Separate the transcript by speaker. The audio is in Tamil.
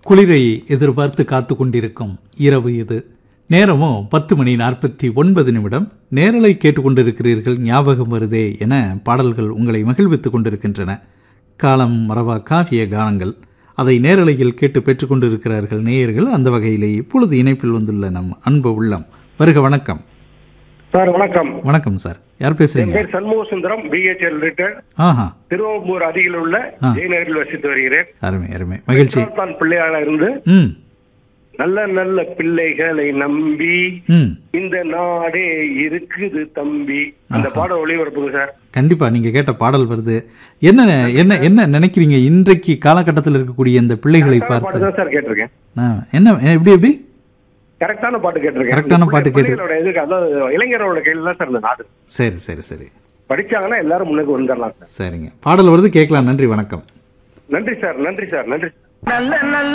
Speaker 1: குளிரை எதிர்பார்த்து காத்து கொண்டிருக்கும் இரவு இது. நேரமும் 10:49 நேரலை கேட்டுக்கொண்டிருக்கிறீர்கள். ஞாபகம் வருதே என பாடல்கள் உங்களை மகிழ்வித்துக் கொண்டிருக்கின்றன. காலம் மறவா காவிய கானங்கள், அதை நேரலையில் கேட்டு பெற்றுக்கொண்டிருக்கிறார்கள் நேயர்கள். அந்த வகையிலே இப்பொழுது இணைப்பில் வந்துள்ள நம் அன்பு உள்ளம் வருக. வணக்கம்
Speaker 2: சார். வணக்கம்.
Speaker 1: வணக்கம் சார். யார் பேசுறீங்க?
Speaker 2: சண்முக சுந்தரம், பிஹெச்எல் ரிட்டையர்ட், திருவம்பூர் அருகில் உள்ள ஜெயநகரில் வசித்து வருகிறேன்.
Speaker 1: அருமை அருமை, மகிழ்ச்சி.
Speaker 2: பிள்ளையாக இருந்து நல்ல நல்ல பிள்ளைகளை நம்பி இந்த நாடே இருக்குது தம்பி, அந்த பாடல் ஒளிபரப்புங்க சார்.
Speaker 1: கண்டிப்பா, நீங்க கேட்ட பாடல் வருது. என்ன என்ன என்ன நினைக்கிறீங்க இன்றைக்கு காலகட்டத்தில் இருக்கக்கூடிய இந்த பிள்ளைகளை பார்த்து?
Speaker 2: சார் கேட்டிருக்கேன்.
Speaker 1: என்ன எப்படி
Speaker 2: கரெக்டான பாட்டு கேட்டிருக்கேன்.
Speaker 1: கரெக்டான பாட்டு கேட்டு
Speaker 2: இளைஞரோட கையில தான் சார் இந்த நாடு.
Speaker 1: சரி சரி சரி,
Speaker 2: படிச்சாங்கன்னா எல்லாரும் முன்னுக்கு வந்துடலாம் சார்.
Speaker 1: சரிங்க, பாடல் வருது, கேட்கலாம். நன்றி, வணக்கம்.
Speaker 2: நன்றி சார். நன்றி சார். நன்றி.
Speaker 3: நல்ல நல்ல